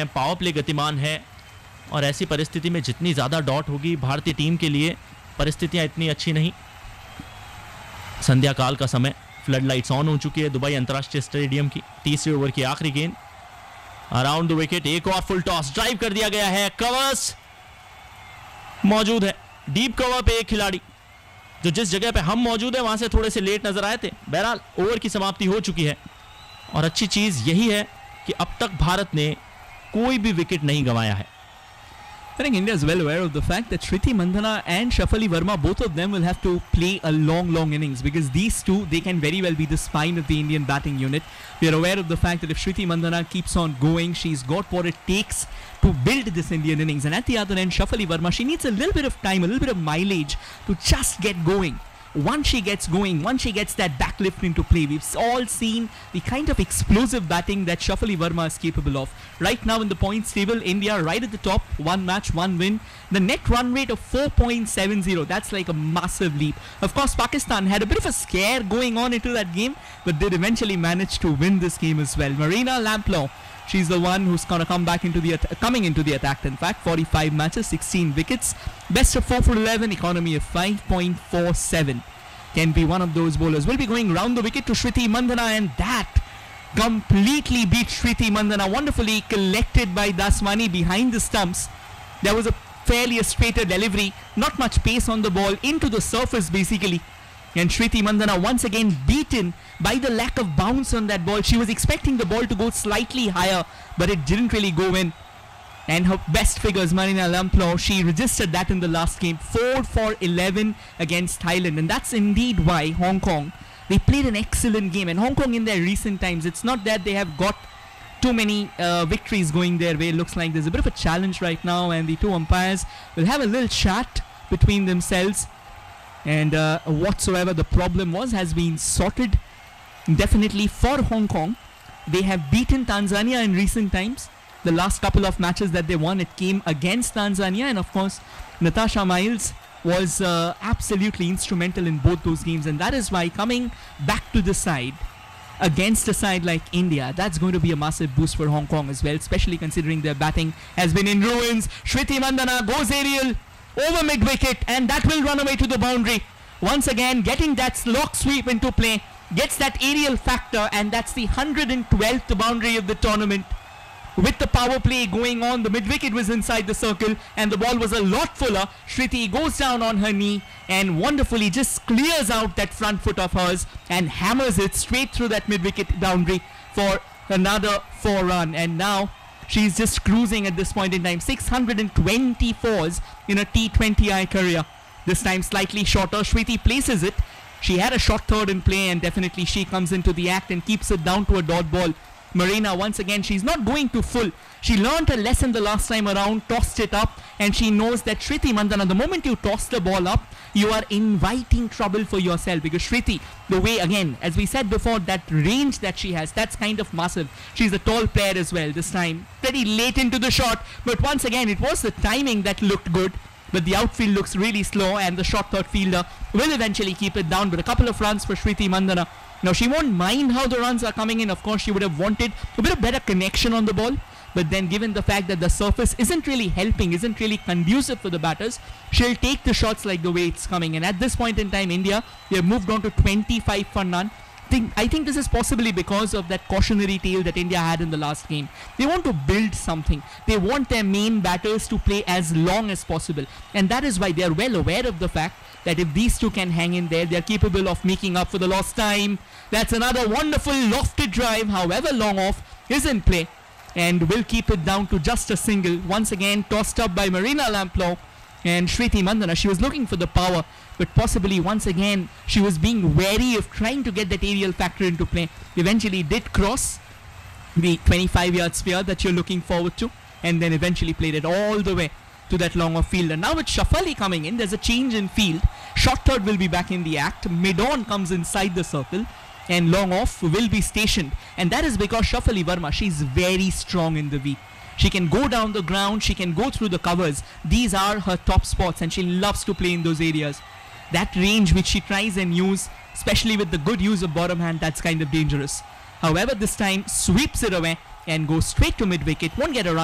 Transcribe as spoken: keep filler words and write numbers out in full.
हैं, power play गतिमान है, और ऐसी परिस्थिति में जितनी ज़्यादा डॉट होगी भारतीय टीम के लिए परिस्थितियां इतनी अच्छी नहीं। संध्या काल का समय, फ्लड लाइट्स ऑन हो चुकी है दुबई अंतर्राष्ट्रीय स्टेडियम की। तीसरे ओवर की आखिरी गेंद अराउंड द विकेट, एक और फुल टॉस ड्राइव कर दिया गया है। कवर्स मौजूद है, डीप कवर पे एक खिलाड़ी जो जिस जगह पे हम मौजूद है वहां से थोड़े से लेट नजर आए थे। बहरहाल ओवर की समाप्ति हो चुकी है और अच्छी चीज यही है कि अब तक भारत ने कोई भी विकेट नहीं गंवाया है। I think India is well aware of the fact that Shriti Mandhana and Shafali Verma, both of them will have to play a long, long innings, because these two, they can very well be the spine of the Indian batting unit. We are aware of the fact that if Shriti Mandhana keeps on going, she's got what it takes to build this Indian innings. And at the other end, Shafali Verma, she needs a little bit of time, a little bit of mileage to just get going. Once she gets going, once she gets that backlift into play, we've all seen the kind of explosive batting that Shafali Verma is capable of. Right now in the points table, India right at the top, one match, one win. The net run rate of four point seven zero, that's like a massive leap. Of course, Pakistan had a bit of a scare going on into that game, but did eventually manage to win this game as well. Marina Lamplow, she's the one who's going to come back into the at- coming into the attack. In fact, forty-five matches, sixteen wickets, best of four for eleven, economy of five point four seven. Can be one of those bowlers. Will be going round the wicket to Shriti Mandhana, and that completely beat Shriti Mandhana. Wonderfully collected by Daswani behind the stumps. There was a fairly a straighter delivery, not much pace on the ball, into the surface basically. And Shriti Mandhana once again beaten by the lack of bounce on that ball. She was expecting the ball to go slightly higher, but it didn't really go in. And her best figures, Marina Lamplow, she registered that in the last game. four for eleven against Thailand. And that's indeed why Hong Kong, they played an excellent game. And Hong Kong in their recent times, it's not that they have got too many uh, victories going their way. It looks like there's a bit of a challenge right now. And the two umpires will have a little chat between themselves. And uh, whatsoever the problem was has been sorted. Definitely for Hong Kong, they have beaten Tanzania in recent times. The last couple of matches that they won, it came against Tanzania, and of course Natasha Miles was uh, absolutely instrumental in both those games, and that is why coming back to the side against a side like India, that's going to be a massive boost for Hong Kong as well, especially considering their batting has been in ruins. Shriti Mandhana goes aerial over mid-wicket, and that will run away to the boundary. Once again getting that lock sweep into play, gets that aerial factor, and that's the one hundred twelfth boundary of the tournament. With the power play going on, the mid-wicket was inside the circle and the ball was a lot fuller. Shriti goes down on her knee and wonderfully just clears out that front foot of hers and hammers it straight through that mid-wicket boundary for another four run. And now she's just cruising at this point in time. six hundred twenty-fours in a T twenty I career. This time slightly shorter. Shriti places it. She had a short third in play, and definitely she comes into the act and keeps it down to a dot ball. Marina, once again, she's not going to full. She learnt a lesson the last time around, tossed it up, and she knows that Shriti Mandhana, the moment you toss the ball up, you are inviting trouble for yourself, because Shriti, the way, again, as we said before, that range that she has, that's kind of massive. She's a tall player as well this time. Pretty late into the shot, but once again, it was the timing that looked good. But the outfield looks really slow, and the short third fielder will eventually keep it down. But a couple of runs for Shriti Mandhana. Now, she won't mind how the runs are coming in. Of course, she would have wanted a bit of better connection on the ball. But then, given the fact that the surface isn't really helping, isn't really conducive for the batters, she'll take the shots like the way it's coming. And at this point in time, India, they have moved on to twenty-five for none. Think, I think this is possibly because of that cautionary tale that India had in the last game. They want to build something. They want their main batters to play as long as possible. And that is why they are well aware of the fact that if these two can hang in there, they are capable of making up for the lost time. That's another wonderful lofted drive, however long off, is in play. And will keep it down to just a single. Once again, tossed up by Marina Lamplow. And Shriti Mandhana, she was looking for the power, but possibly once again she was being wary of trying to get that aerial factor into play. Eventually did cross the twenty-five yard sphere that you're looking forward to, and then eventually played it all the way to that long off field. And now with Shafali coming in, there's a change in field. Short third will be back in the act. Mid-on comes inside the circle, and long off will be stationed. And that is because Shafali Verma, she's very strong in the V. She can go down the ground, she can go through the covers. These are her top spots, and she loves to play in those areas. That range which she tries and use, especially with the good use of bottom hand, that's kind of dangerous. However, this time sweeps it away and goes straight to mid-wicket. Won't get a run.